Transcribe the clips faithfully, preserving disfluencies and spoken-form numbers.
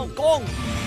江，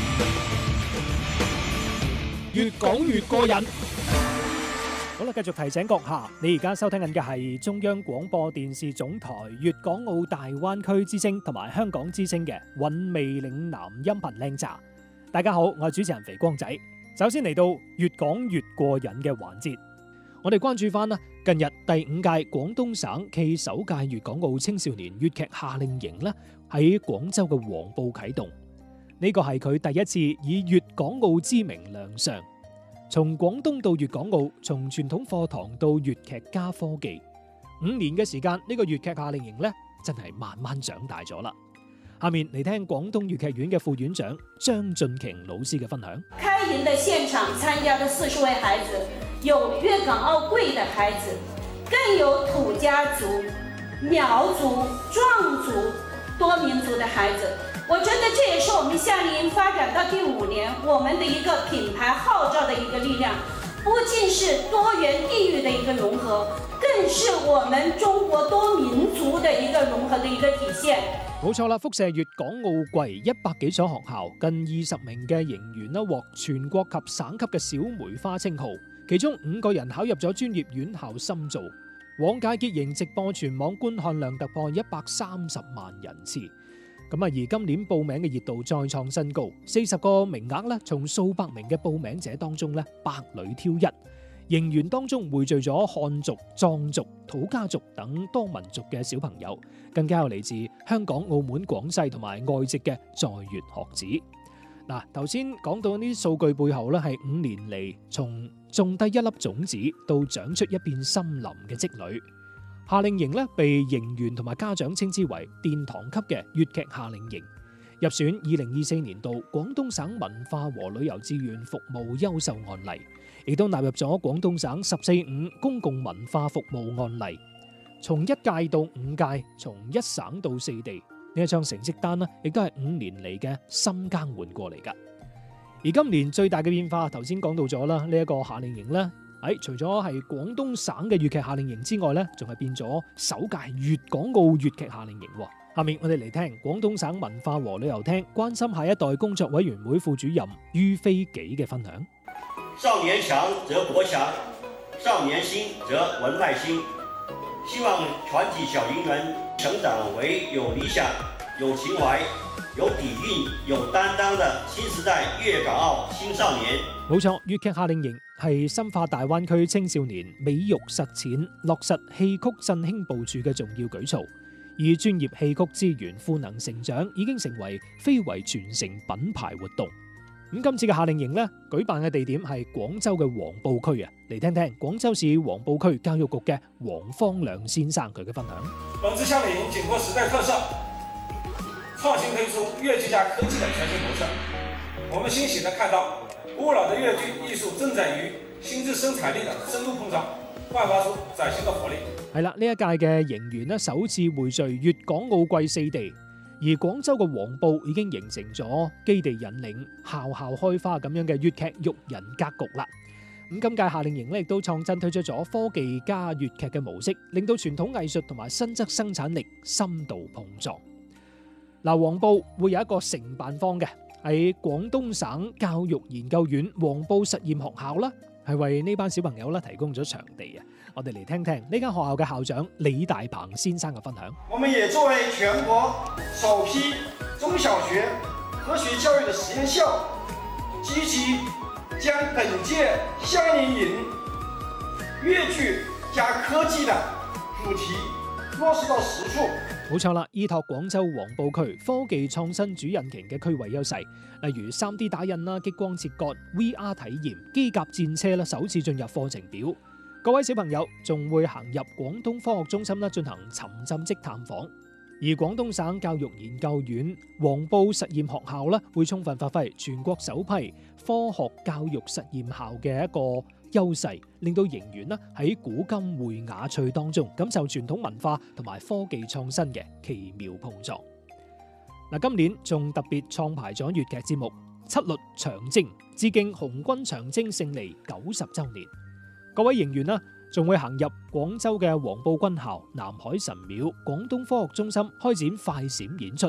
越講越過癮。好啦，繼續提醒閣下，你而家收聽緊嘅係中央廣播電視總台粵港澳大灣區之聲同埋香港之聲嘅韻味嶺南音頻靚炸。大家好，我係主持人肥光仔。首先嚟到越講越過癮嘅環節，我哋關注翻啦，近日第五屆廣東省暨首屆粵港澳青少年粵劇夏令營咧喺廣州嘅黃埔啟動，呢個係佢第一次以粵港澳之名亮相。從廣東到粵港澳，從傳統課堂到粵劇加科技，五年嘅時間，呢、這個粵劇夏令營咧真係慢慢長大咗啦。下面嚟聽廣東粵劇院嘅副院長張俊瓊老師嘅分享。 開營的現場參加的四十位孩子，有粵港澳貴的孩子，更有土家族、苗族、壯族、多民族的孩子。我覺得這也是我們夏令營發展到第五年，我們的一個品牌號召的一個力量，不僅是多元地域的一個融合，更是我們中國多民族的一個融合的一個體現。 冇錯啦，輻射粵港澳貴一百幾所學校，近二十名嘅營員啦獲全國及省級嘅小梅花稱號，其中五個人考入咗專業院校深造。往屆結營直播全網觀看量突破一百三十萬人次。咁啊，而今年報名嘅熱度再創新高，四十個名額咧，從數百名嘅報名者當中咧，百裏挑一。營員當中匯聚咗漢族、藏族、土家族等多民族嘅小朋友，更加有嚟自香港、澳門、廣西同埋外籍嘅在粵學子。嗱，頭先講到呢啲數據背後咧，係五年嚟從種低一粒種子到長出一片森林嘅積累。夏令營咧被營員同埋家長稱之為殿堂級嘅粵劇夏令營，入選二零二四年度廣東省文化和旅遊志願服務優秀案例，亦都納入咗廣東省十四五公共文化服務案例。從一屆到五屆，從一省到四地，呢一張成績單呢，亦都係五年嚟嘅深耕換過嚟噶。而今年最大嘅變化，頭先講到咗啦，呢、這、一個夏令營呢。喺除咗係廣東省嘅粵劇夏令營之外咧，仲係變咗首屆粵港澳粵劇夏令營。下面我哋嚟聽廣東省文化和旅遊廳關心下一代工作委員會副主任于飛紀嘅分享。 少年強則國強，少年興則文脈興。希望全體小營員成長為有理想、有情懷、有底蘊、有擔當的新時代粵港澳青少年。 冇錯，粵劇夏令營係深化大灣區青少年美育實踐、落實戲曲振興部署嘅重要舉措。而專業戲曲資源賦能成長已經成為非遺傳承品牌活動。咁今次嘅夏令營呢，舉辦嘅地點係廣州嘅黃埔區啊，嚟聽聽廣州市黃埔區教育局嘅黃方亮先生佢嘅分享。 本次夏令營緊貼時代特色，創新推出粵劇加科技的全新模式。我們欣喜地看到，古老的粵劇藝術正在與新質生產力的深度碰撞，煥發出嶄新的活力。 係啦，呢一屆嘅營員呢，首次匯聚粵港澳貴四地，而廣州嘅黃埔已經形成咗基地引領、校校開花咁樣嘅粵劇育人格局啦。咁今屆夏令營呢，亦都創新推出咗科技加粵劇嘅模式，令到傳統藝術同埋新質生產力深度碰撞。嗱，黃埔會有一個承辦方嘅。喺廣東省教育研究院黃埔實驗學校啦，係為呢班小朋友啦提供咗場地啊！我哋嚟聽聽呢間學校嘅校長李大鵬先生嘅分享。 我們也作為全國首批中小學科學教育的實驗校，積極將本屆夏令營粵劇加科技的主題落實到實處。 冇錯啦，依託廣州黃埔區科技創新主引擎嘅區位優勢，例如 三 D 打印啦、激光切割、V R 體驗、機甲戰車啦，首次進入課程表。各位小朋友仲會行入廣東科學中心啦，進行沉浸式探訪。而廣東省教育研究院黃埔實驗學校咧，會充分發揮全國首批科學教育實驗校嘅一個優勢，令到營員咧喺古今匯雅趣當中感受傳統文化同埋科技創新嘅奇妙碰撞。嗱，今年仲特別創排咗粵劇節目《七律長征》，致敬紅軍長征勝利九十週年。各位營員啦，仲會行入廣州嘅黃埔軍校、南海神廟、廣東科學中心開展快閃演出，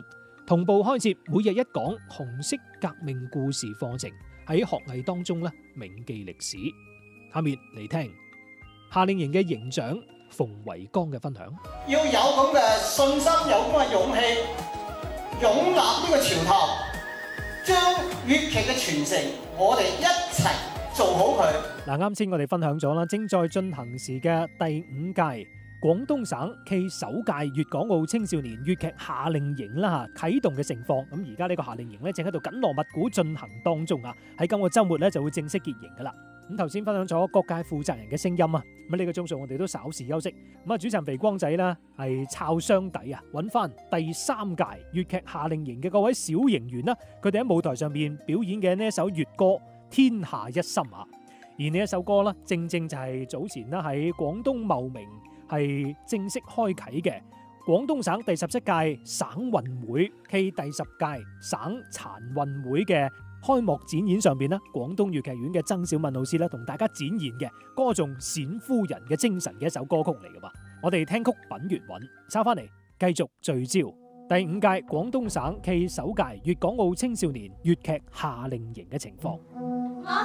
同步開設每日一講紅色革命故事課程，喺學藝當中咧銘記歷史。下面嚟聽夏令營嘅營長馮維剛嘅分享。 要有咁嘅信心，有咁嘅勇氣，擁立呢個潮頭，將粵劇嘅傳承，我哋一齊做好佢。 嗱，啱先我哋分享咗啦，正在進行時嘅第五屆廣東省暨首屆粵港澳青少年粵劇夏令營啦嚇啟動嘅盛況。咁而家呢個夏令營咧正喺度緊鑼密鼓進行當中啊！喺今個週末咧就會正式結營噶啦。咁頭先分享咗各界負責人嘅聲音啊，咁呢個鐘數我哋都稍事休息。咁啊，主持人肥光仔啦係抄箱底啊，揾翻第三屆粵劇夏令營嘅各位小營員啦，佢哋喺舞台上面表演嘅呢一首粵歌《天下一心》啊。而呢一首歌啦，正正就係早前啦喺廣東茂名係正式開啟嘅廣東省第十七屆省運會暨第十屆省殘運會嘅開幕展演上邊咧，廣東粵劇院嘅曾小敏老師咧同大家展現嘅歌頌冼夫人嘅精神嘅一首歌曲嚟噶嘛。我哋聽曲品粵韻，抄翻嚟繼續聚焦第五屆廣東省暨首屆粵港澳青少年粵劇夏令營嘅情況。